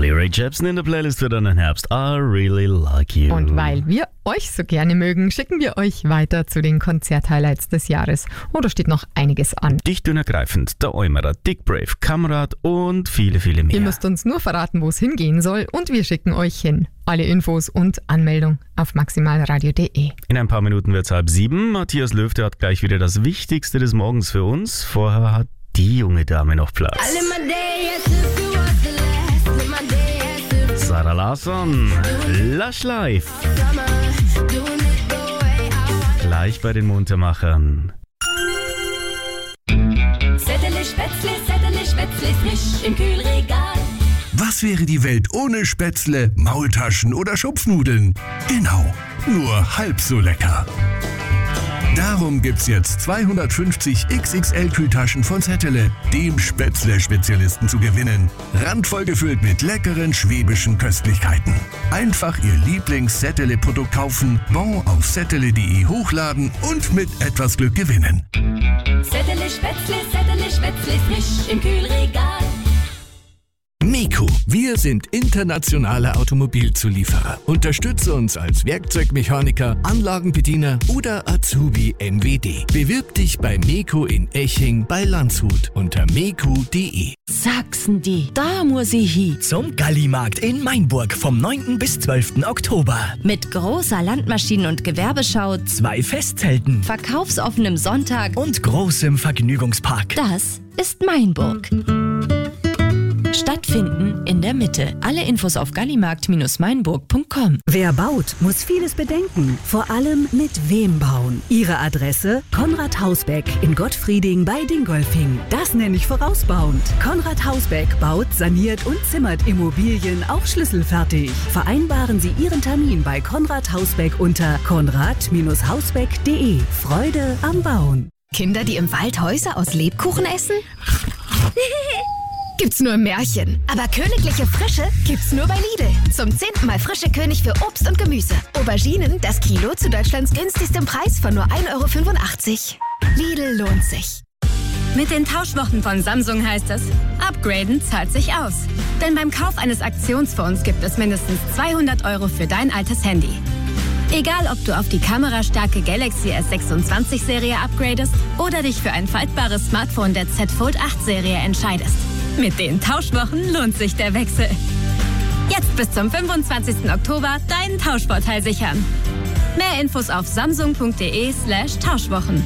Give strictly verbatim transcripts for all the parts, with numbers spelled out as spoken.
Carly Rae Jepsen in der Playlist für deinen Herbst. I really like you. Und weil wir euch so gerne mögen, schicken wir euch weiter zu den Konzert-Highlights des Jahres. Oder steht noch einiges an. Dicht und ergreifend, der Eumerer, Dick Brave, Kamerad und viele, viele mehr. Ihr müsst uns nur verraten, wo es hingehen soll und wir schicken euch hin. Alle Infos und Anmeldung auf maximalradio punkt de. In ein paar Minuten wird es halb sieben. Matthias Löw, der hat gleich wieder das Wichtigste des Morgens für uns. Vorher hat die junge Dame noch Platz. Sarah Larsson, Lush Life. Gleich bei den Muntermachern. Zettel, Spätzle, Zettel, Spätzle, frisch im Kühlregal. Was wäre die Welt ohne Spätzle, Maultaschen oder Schupfnudeln? Genau, nur halb so lecker. Darum gibt's jetzt zweihundertfünfzig X X L-Kühltaschen von Zettele, dem Spätzle-Spezialisten, zu gewinnen. Randvoll gefüllt mit leckeren schwäbischen Köstlichkeiten. Einfach Ihr Lieblings-Zettele-Produkt kaufen, Bon auf zettele punkt de hochladen und mit etwas Glück gewinnen. Zettel, Spätzle, Zettel, Spätzle, frisch im Kühlregal. MEKO. Wir sind internationale Automobilzulieferer. Unterstütze uns als Werkzeugmechaniker, Anlagenbediener oder Azubi M W D. Bewirb dich bei MEKO in Eching bei Landshut unter meko punkt de. Sachsen die, da muss ich hin. Zum Gallimarkt in Mainburg vom neunten bis zwölften Oktober. Mit großer Landmaschinen- und Gewerbeschau, Zwei Festzelten verkaufsoffenem Sonntag und großem Vergnügungspark. Das ist Mainburg. Stattfinden in der Mitte. Alle Infos auf gallimarkt Mainburg punkt com. Wer baut, muss vieles bedenken. Vor allem mit wem bauen. Ihre Adresse? Konrad Hausbeck in Gottfrieding bei Dingolfing. Das nenne ich vorausbauend. Konrad Hausbeck baut, saniert und zimmert Immobilien auch schlüsselfertig. Vereinbaren Sie Ihren Termin bei Konrad Hausbeck unter konrad Hausbeck punkt de. Freude am Bauen. Kinder, die im Wald Häuser aus Lebkuchen essen? Gibt's nur im Märchen. Aber königliche Frische gibt's nur bei Lidl. Zum zehnten Mal frische König für Obst und Gemüse. Auberginen, das Kilo zu Deutschlands günstigstem Preis von nur ein Euro fünfundachtzig. Lidl lohnt sich. Mit den Tauschwochen von Samsung heißt es, upgraden zahlt sich aus. Denn beim Kauf eines Aktionsphones gibt es mindestens zweihundert Euro für dein altes Handy. Egal, ob du auf die kamerastarke Galaxy S sechsundzwanzig Serie upgradest oder dich für ein faltbares Smartphone der Z Fold acht Serie entscheidest. Mit den Tauschwochen lohnt sich der Wechsel. Jetzt bis zum fünfundzwanzigsten Oktober deinen Tauschvorteil sichern. Mehr Infos auf samsung punkt de slash Tauschwochen.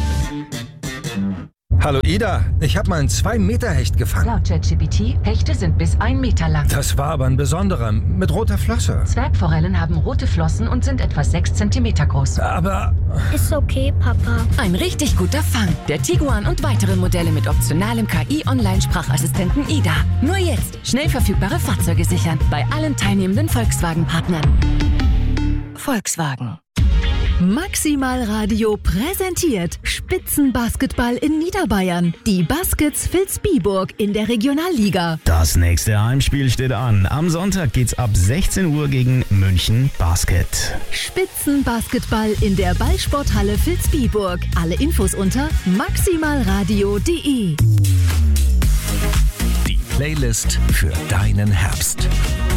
Hallo Ida, ich habe mal einen zwei Meter Hecht gefangen. Laut ChatGPT, Hechte sind bis ein Meter lang. Das war aber ein besonderer, mit roter Flosse. Zwergforellen haben rote Flossen und sind etwa sechs Zentimeter groß. Aber... Ist okay, Papa. Ein richtig guter Fang. Der Tiguan und weitere Modelle mit optionalem K I-Online-Sprachassistenten Ida. Nur jetzt schnell verfügbare Fahrzeuge sichern bei allen teilnehmenden Volkswagen-Partnern. Volkswagen. Maximal Radio präsentiert Spitzenbasketball in Niederbayern. Die Baskets Vilsbiburg in der Regionalliga. Das nächste Heimspiel steht an. Am Sonntag geht's ab sechzehn Uhr gegen München Basket. Spitzenbasketball in der Ballsporthalle Vilsbiburg. Alle Infos unter maximalradio punkt de. Die Playlist für deinen Herbst.